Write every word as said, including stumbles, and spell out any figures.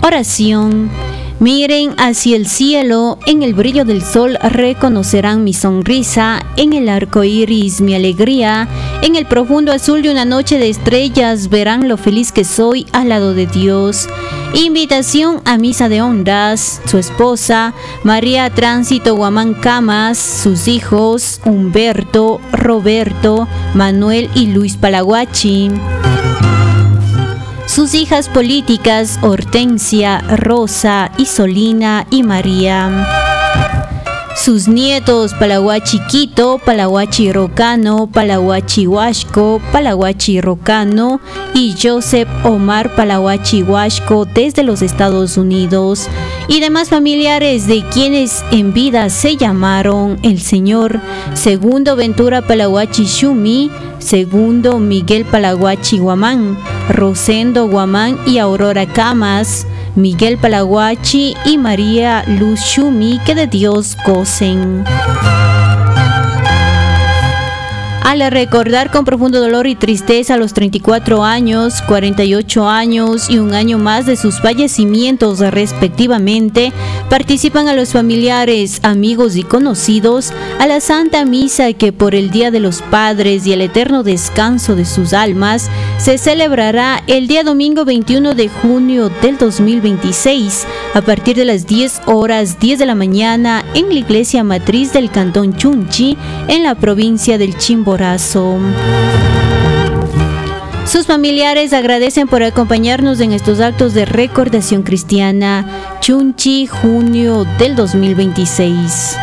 Oración. Miren hacia el cielo, en el brillo del sol reconocerán mi sonrisa, en el arco iris mi alegría, en el profundo azul de una noche de estrellas verán lo feliz que soy al lado de Dios. Invitación a misa de ondas, su esposa, María Tránsito Guamán Camas, sus hijos, Humberto, Roberto, Manuel y Luis Palaguachi. Sus hijas políticas, Hortensia, Rosa, Isolina y María. Sus nietos, Palaguachi Quito, Palaguachi Rocano, Palaguachi Huasco, Palaguachi Rocano y Joseph Omar Palaguachi Huasco desde los Estados Unidos. Y demás familiares de quienes en vida se llamaron el señor Segundo Ventura Palaguachi Shumi, Segundo Miguel Palaguachi Guamán, Rosendo Guamán y Aurora Camas, Miguel Palaguachi y María Luz Shumi, que de Dios gocen. Al recordar con profundo dolor y tristeza los treinta y cuatro años, cuarenta y ocho años y un año más de sus fallecimientos respectivamente, participan a los familiares, amigos y conocidos a la Santa Misa que por el Día de los Padres y el eterno descanso de sus almas se celebrará el día domingo veintiuno de junio del dos mil veintiséis a partir de las diez horas diez de la mañana en la iglesia matriz del Cantón Chunchi en la provincia del Chimborazo. Sus familiares agradecen por acompañarnos en estos actos de recordación cristiana. Chunchi, junio del dos mil veintiséis.